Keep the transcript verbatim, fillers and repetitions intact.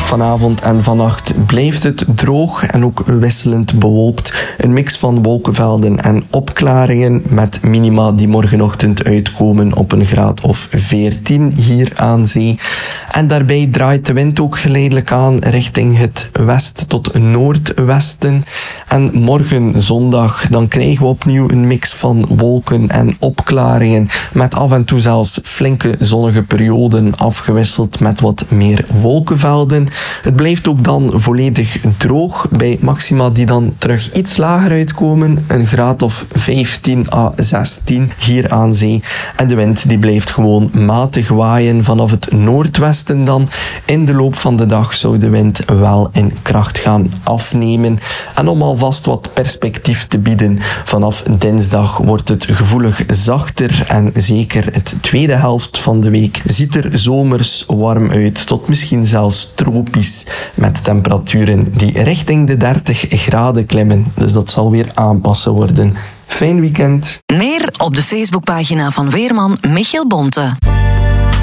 Vanavond en vannacht blijft het droog en ook wisselend bewolkt. Een mix van wolkenvelden en opklaringen met minima die morgenochtend uitkomen op een graad of veertien hier aan zee. En daarbij draait de wind ook geleidelijk aan richting het west tot noordwesten. En morgen zondag dan krijgen we opnieuw een mix van wolken en opklaringen met af en toe zelfs flinke zonnige perioden afgewisseld met wat meer wolkenvelden. Het blijft ook dan volledig droog bij maxima die dan terug iets lager uitkomen, een graad of vijftien à zestien hier aan zee. En de wind die blijft gewoon matig waaien vanaf het noordwesten dan. In de loop van de dag zou de wind wel in kracht gaan afnemen. En om alvast wat perspectief te bieden, vanaf dinsdag wordt het gevoelig zachter en zeker het tweede helft van de week ziet er zomers warm uit tot misschien zelfs tropisch met temperaturen die richting de dertig graden klimmen. Dus dat zal weer aanpassen worden. Fijn weekend. Meer op de Facebookpagina van weerman Michiel Bonte.